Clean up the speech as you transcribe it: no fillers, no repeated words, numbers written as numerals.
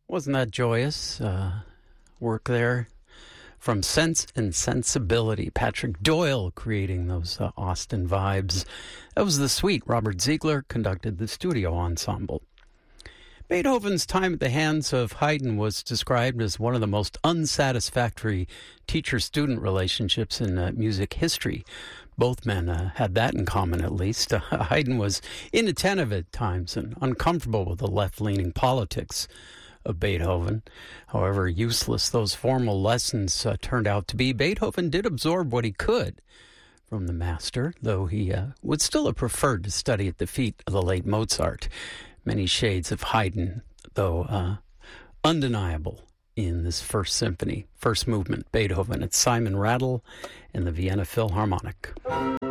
Wasn't that joyous work there? From Sense and Sensibility, Patrick Doyle creating those Austin vibes. That was the suite. Robert Ziegler conducted the studio ensemble. Beethoven's time at the hands of Haydn was described as one of the most unsatisfactory teacher-student relationships in music history. Both men had that in common, at least. Haydn was inattentive at times and uncomfortable with the left-leaning politics of Beethoven. However useless those formal lessons turned out to be, Beethoven did absorb what he could from the master, though he would still have preferred to study at the feet of the late Mozart. Many shades of Haydn, though undeniable in this first symphony, first movement, Beethoven. It's Simon Rattle and the Vienna Philharmonic.